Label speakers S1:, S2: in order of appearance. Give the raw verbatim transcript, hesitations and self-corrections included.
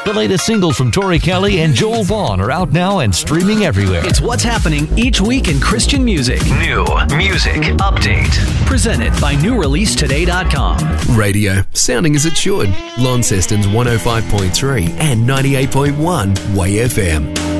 S1: The latest singles from Tori Kelly and Joel Vaughn are out now and streaming everywhere.
S2: It's what's happening each week in Christian music.
S3: New Music Update.
S2: Presented by new release today dot com.
S4: Radio, sounding as it should. Launceston's one oh five point three and ninety-eight point one Way F M.